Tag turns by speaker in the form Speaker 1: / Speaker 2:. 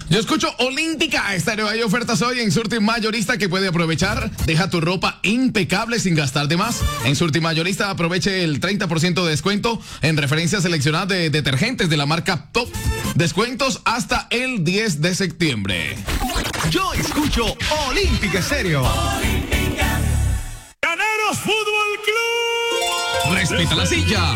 Speaker 1: Yo escucho Olímpica Estéreo. Hay ofertas hoy en Surti Mayorista que puede aprovechar. Deja tu ropa impecable sin gastar de más. En Surti Mayorista aproveche el 30% de descuento en referencias seleccionadas de detergentes de la marca Top. Descuentos hasta el 10 de septiembre.
Speaker 2: Yo escucho Olímpica Estéreo.
Speaker 3: Llaneros Fútbol Club.
Speaker 1: Respeta la silla,